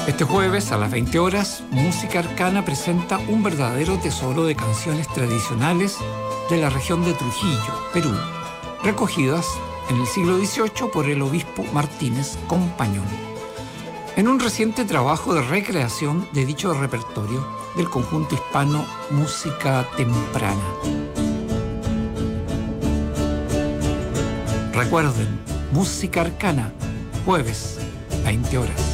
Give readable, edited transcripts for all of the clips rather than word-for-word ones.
Este jueves a las 20 horas, Música Arcana presenta un verdadero tesoro de canciones tradicionales de la región de Trujillo, Perú, recogidas en el siglo XVIII por el obispo Martínez Compañón, en un reciente trabajo de recreación de dicho repertorio del conjunto hispano Música Temprana. Recuerden, Música Arcana, jueves, 20 horas.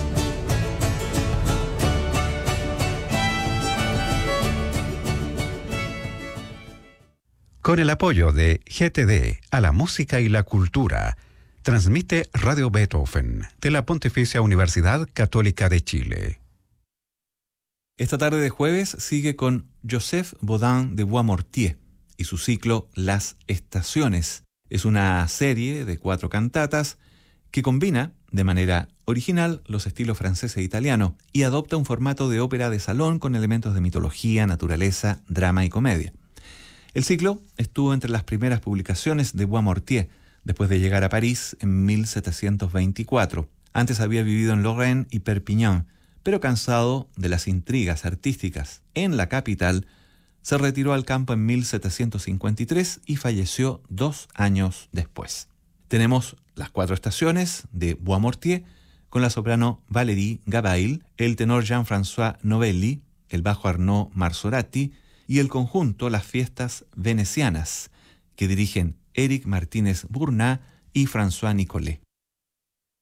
Con el apoyo de GTD a la música y la cultura, transmite Radio Beethoven de la Pontificia Universidad Católica de Chile. Esta tarde de jueves sigue con Joseph Bodin de Boismortier y su ciclo Las Estaciones. Es una serie de 4 cantatas que combina de manera original los estilos francés e italiano y adopta un formato de ópera de salón con elementos de mitología, naturaleza, drama y comedia. El ciclo estuvo entre las primeras publicaciones de Boismortier, después de llegar a París en 1724. Antes había vivido en Lorraine y Perpignan, pero cansado de las intrigas artísticas en la capital, se retiró al campo en 1753 y falleció 2 años después. Tenemos las 4 estaciones de Boismortier, con la soprano Valérie Gabail, el tenor Jean-François Novelli, el bajo Arnaud Marsorati, y el conjunto Las Fiestas Venecianas, que dirigen Éric Martínez Bourna y François Nicolet.